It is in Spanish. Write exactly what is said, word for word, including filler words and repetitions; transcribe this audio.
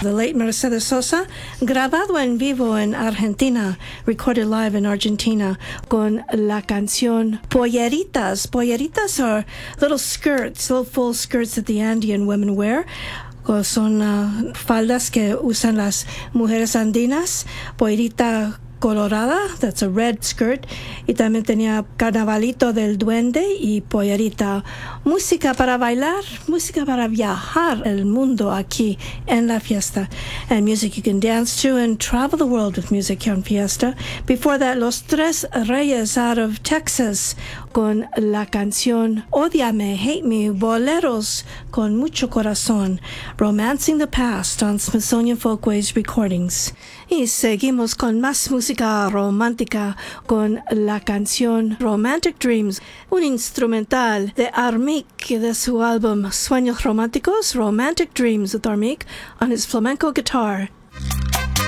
the late Mercedes Sosa, grabado en vivo en Argentina, recorded live in Argentina, con la canción Polleritas. Polleritas are little skirts, little full skirts that the Andean women wear. Son uh, faldas que usan las mujeres andinas. Pollerita colorada, that's a red skirt, y también tenía Carnavalito del Duende y Pollerita. Música para bailar, música para viajar el mundo aquí en la fiesta, and music you can dance to and travel the world with music here on Fiesta. Before that, Los Tres Reyes out of Texas con la canción Ódiame, Hate Me, boleros con mucho corazón, Romancing the Past on Smithsonian Folkways Recordings. Y seguimos con más música romántica con la canción Romantic Dreams, un instrumental de Armik de su álbum Sueños Románticos, Romantic Dreams with Armik on his flamenco guitar.